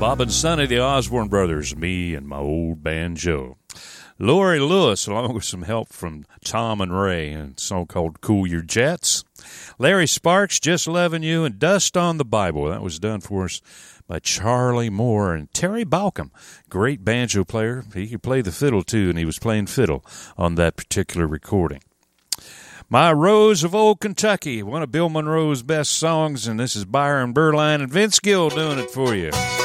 Bob and Sonny, the Osborne Brothers, me and my old banjo. Lori Lewis, along with some help from Tom and Ray, and a song called Cool Your Jets. Larry Sparks, Just Loving You, and Dust on the Bible. That was done for us by Charlie Moore and Terry Balcom. Great banjo player. He could play the fiddle, too, and he was playing fiddle on that particular recording. My Rose of Old Kentucky, one of Bill Monroe's best songs, and this is Byron Berline and Vince Gill doing it for you.